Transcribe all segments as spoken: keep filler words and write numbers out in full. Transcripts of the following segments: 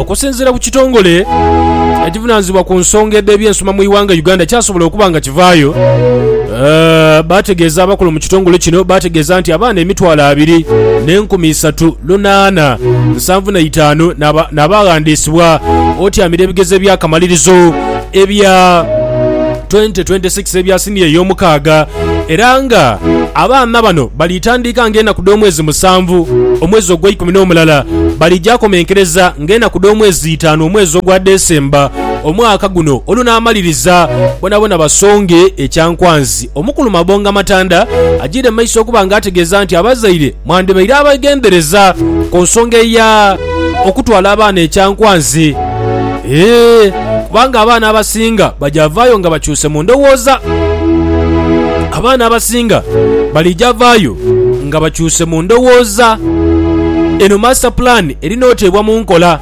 okusinziira ku kitongole ekivunaanyizibwa ku nsonga eby'ensoma mu Iwanga Uganda kyasobola okuba nga kivaayo. Uh, bategeeza abakulu mu kitongole kino bategeeza nti abaana emitwalo abiri n'enkumi isatu lunaana nsanvu na itaano n'abaghandisibwa otyamira ebigezo by'akamalirizo ebya twenty twenty-six ebya siniya ey'omukaaga, era nga abaana bano balitandika ng'ennaku d'omwezi musanvu omwezi ogw'ekumi n'omulala balijja komenkereza ng'ennaku d'omwezi itaano omwezi ogwa Desemba omwaka guno olunaamaliriza bonabona basonge ekyankwanzi. Omukulu Mabonga Matanda agiire mu maiso okuba ng'ategeeza nti abazaire mwandibaire abagendereza ku nsonga ya okutwala abaana ekyankwanzi. Eee kubanga abaana abasinga bajavaayo nga bakyuse mu ndowooza. Abaana abasinga balijavaayo nga bakyuse mu ndowooza. Eno master plan erina oteebwa mu nkola.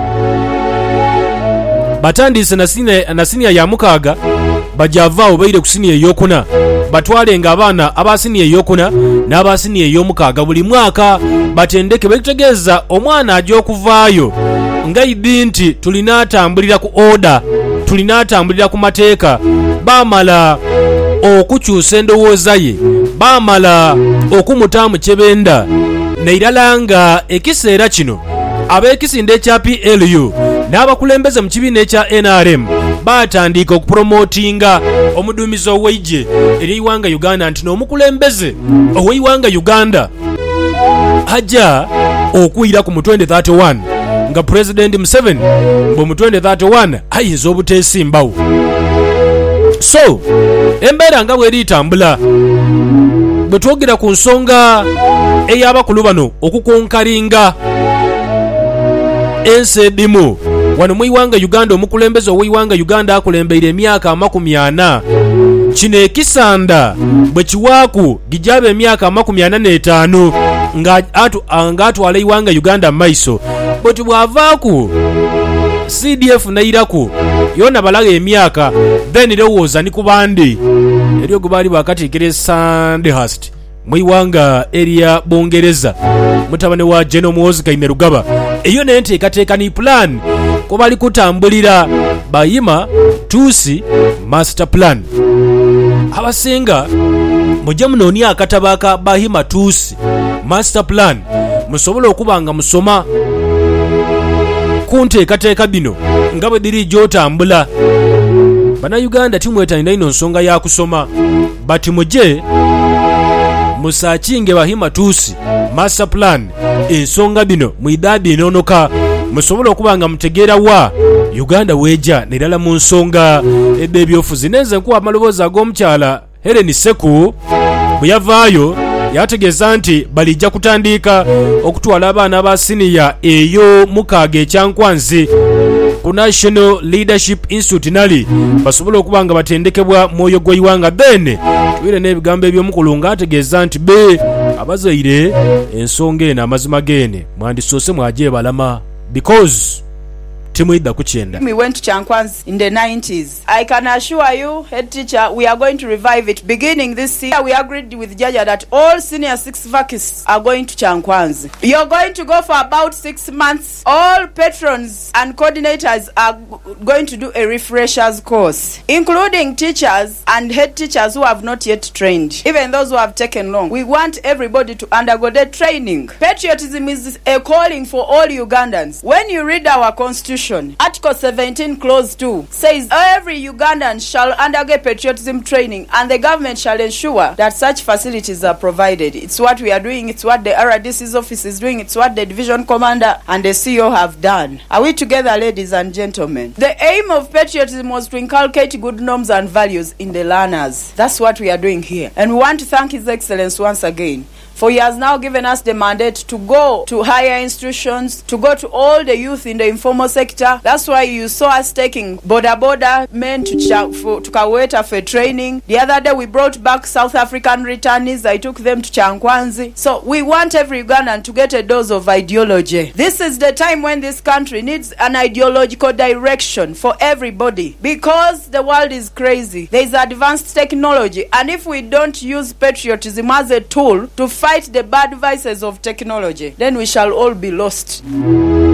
Batandise na siniya ya mukaaga bajavaawo baire ku siniya ey'okuna batwale nga abaana abasiniya ey'okuna n'abasiniya ey'omukaaga buli mwaka batendeke bakitegeeza omwana ajja okuvaayo nga idi nti tulina atambulira ku order, tulina atambulira ku mateeka, baamala okukyusa endowooza ye, baamala okumutaamu kyebenda neirala nga ekiseera kino ab'ekisinde ekya P L U n'abakulembeze mu kibiina ekya N R M batandika okupromotinga omuduumizi ow'eggye ery'Iwanga Uganda nti n'omukulembeze ow'Iwanga Uganda ajja okuyira ku mu twenty thirty-one nga President Museveni mbu mu twenty thirty-one ayinza obuteesimbawo. So embeera nga bweri itambula bwe twogera ku nsonga ey'abakulu bano okukonkalinga ensi edimu wano mu Iwanga Uganda. Omukulembeze ow'Iwanga Uganda akulembeire emyaka amakumi ana. Kino ekisanda bwe kiwaaku gijaba emyaka amakumi ana n'etaano nga atwala Iwanga Uganda maiso. Bweti bwavaaku C D F nairaku yona balaga emyaka then lowooza ni kubandi eryo gubali bakatikire Sandhurst mu Iwanga area Bongereza mutabane wa General Muhoozi Kainerugaba. Eyo nenteekateeka ni plan ko bali kutambulira Bahima Tusi master plan. Abasinga mujja munooni akataba ka Bahima Tusi master plan musobola okuba nga musoma kunteekateeka bino nga bwe diri gyotambula. Bannayuganda timwetanira ino nsonga ya kusoma bati mujje musaakinge Bahima Tusi master plan ensonga bino mwidadi enonoka musobola okuba nga mutegeera wa Uganda weja nerala mu nsonga ebyobufuzi. Nenze nkuwa amaloboozi ag'omukyala Helen Seku bwe yavaayo yategeeza nti balijja kutandika okutwala abaana aba siniya eyo mukaaga ekyankwanzi ku National Leadership Institute nali basobola okuba nga batendekebwa mwoyo gw'Iwanga. Then tuwire n'ebigambo eby'omukulu ng'ategeeza nti be abazaire ensonga eno amazima gene mwandisoose mwaje balama because timwidda kukyenda. We went to Chankwanzi in the nineties. I can assure you, head teacher, we are going to revive it. Beginning this year, we agreed with Jaja that all senior six vacists are going to Chankwanzi. You're going to go for about six months. All patrons and coordinators are going to do a refreshers course, including teachers and head teachers who have not yet trained, even those who have taken long. We want everybody to undergo the training. Patriotism is a calling for all Ugandans. When you read our constitution, Article seventeen clause two says every Ugandan shall undergo patriotism training and the government shall ensure that such facilities are provided. It's what we are doing, it's what the R D C's office is doing, it's what the division commander and the C E O have done. Are we together, ladies and gentlemen? The aim of patriotism was to inculcate good norms and values in the learners. That's what we are doing here. And we want to thank His Excellency once again, for he has now given us the mandate to go to higher institutions, to go to all the youth in the informal sector. That's why you saw us taking border border men to Ch- for, to Kaweta for training. The other day we brought back South African returnees. I took them to Chankwanzi. So we want every Ugandan to get a dose of ideology. This is the time when this country needs an ideological direction for everybody, because the world is crazy. There is advanced technology, and if we don't use patriotism as a tool to fight the bad vices of technology, then we shall all be lost.